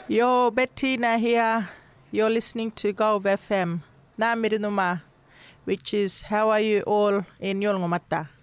Yo, Bettina here. You're listening to Gulf FM. Namirunuma, which is how are you all in Yolngomata?